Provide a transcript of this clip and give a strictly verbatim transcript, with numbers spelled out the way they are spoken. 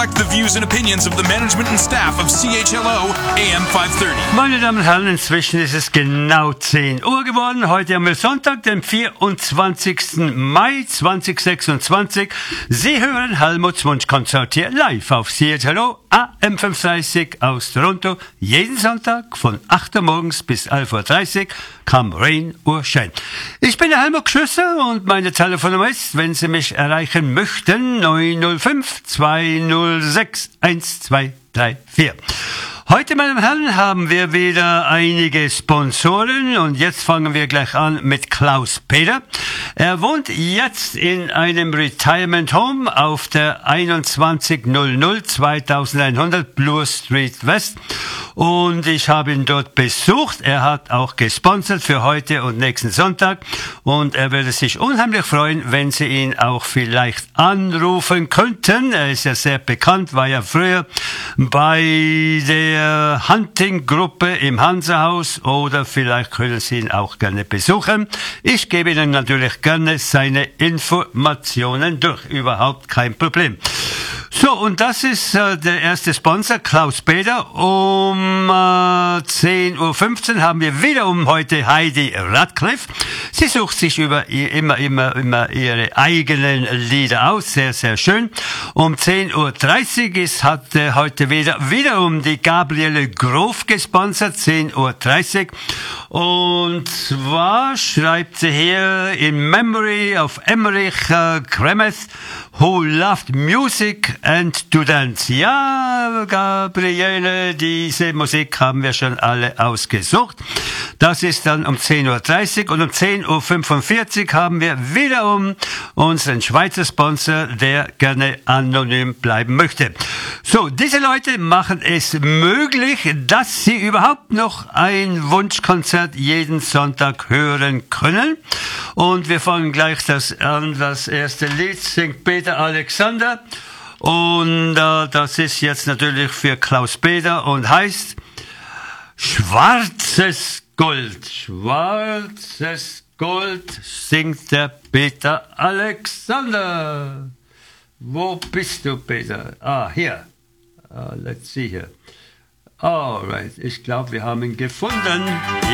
The views and opinions of the management and staff of C H L O A M five thirty. Meine Damen und Herren, inzwischen ist es genau zehn Uhr geworden. Heute haben wir Sonntag, den vierundzwanzigsten Mai zweitausendsechsundzwanzig. Sie hören Helmuts Wunschkonzert hier live auf C H L O A M fünfhundertdreißig aus Toronto. Jeden Sonntag von acht Uhr morgens bis elf Uhr dreißig, kam Rain or Shine. Ich bin der Helmut Schlüssel und meine Telefonnummer ist, wenn Sie mich erreichen möchten, neun null fünf zwei null sechs eins zwei drei vier. Heute, meine Damen und Herren, haben wir wieder einige Sponsoren und jetzt fangen wir gleich an mit Klaus Peter. Er wohnt jetzt in einem Retirement Home auf der einundzwanzig null null zweitausendeinhundert Bloor Street West und ich habe ihn dort besucht. Er hat auch gesponsert für heute und nächsten Sonntag und er würde sich unheimlich freuen, wenn Sie ihn auch vielleicht anrufen könnten. Er ist ja sehr bekannt, war ja früher bei der Hunting-Gruppe im Hansa-Haus oder vielleicht können Sie ihn auch gerne besuchen. Ich gebe Ihnen natürlich gerne seine Informationen durch, überhaupt kein Problem. So, und das ist äh, der erste Sponsor, Klaus Peter. Um äh, zehn Uhr fünfzehn haben wir wiederum heute Heidi Radcliffe. Sie sucht sich über immer, immer, immer ihre eigenen Lieder aus. Sehr, sehr schön. Um zehn Uhr dreißig ist, hat äh, heute wieder, wiederum die Gabriele Grof gesponsert. zehn Uhr dreißig. Und zwar schreibt sie hier in Memory of Emmerich äh, Kremeth, who loved music and to dance. Ja, Gabriele, diese Musik haben wir schon alle ausgesucht. Das ist dann um zehn Uhr dreißig und um zehn Uhr fünfundvierzig haben wir wiederum unseren Schweizer Sponsor, der gerne anonym bleiben möchte. So, diese Leute machen es möglich, dass Sie überhaupt noch ein Wunschkonzert jeden Sonntag hören können. Und wir fangen gleich das an. Das erste Lied singt Peter Alexander. Und äh, das ist jetzt natürlich für Klaus Peter und heißt Schwarzes Gold. Schwarzes Gold singt der Peter Alexander. Wo bist du, Peter? Ah, hier. Uh, let's see here. Alright, ich glaube, wir haben ihn gefunden.